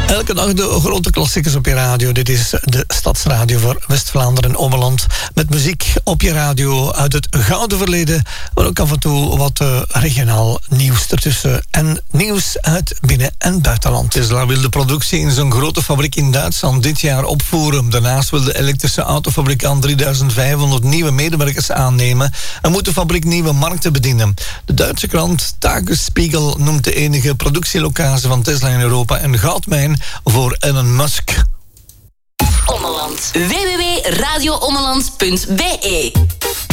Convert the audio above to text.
Elke dag de grote klassiekers op je radio. Dit is de Stadsradio voor West-Vlaanderen en Ommeland. Met muziek op je radio uit het gouden verleden. Maar ook af en toe wat regionaal nieuws ertussen. En nieuws uit binnen- en buitenland. Tesla wil de productie in zijn grote fabriek in Duitsland dit jaar opvoeren. Daarnaast wil de elektrische autofabrikant 3500 nieuwe medewerkers aannemen en moet de fabriek nieuwe markten bedienen. De Duitse krant Tagesspiegel noemt de enige productielocatie van Tesla in Europa een goudmijn voor Elon Musk. Ommeland. www.radioommeland.be